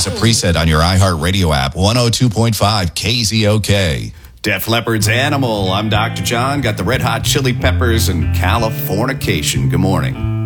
as a preset on your iHeartRadio app, 102.5 KZOK. Def Leppard's Animal. I'm Dr. John. Got the Red Hot Chili Peppers and Californication. Good morning.